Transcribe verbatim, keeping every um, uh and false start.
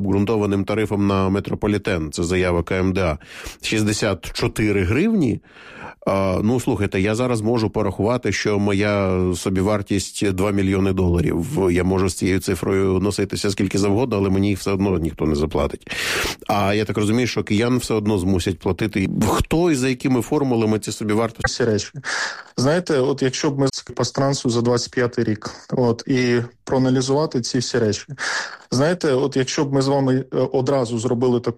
обґрунтованим тарифом на метрополітен, це заява ка ем де а, шістдесят чотири гривні. Ну, слухайте, я зараз можу порахувати, що моя собівартість два мільйони доларів. Я можу з цією цифрою носитися скільки завгодно, але мені їх все одно ніхто не заплатить. А я так розумію, що киян все одно змусять платити. Хто і за якими формулами ці собівартості? Всі речі. Знаєте, от якщо б ми по странству за двадцять п'ятий рік, от, і проаналізувати ці всі речі. Знаєте, от якщо б ми з вами одразу зробили таку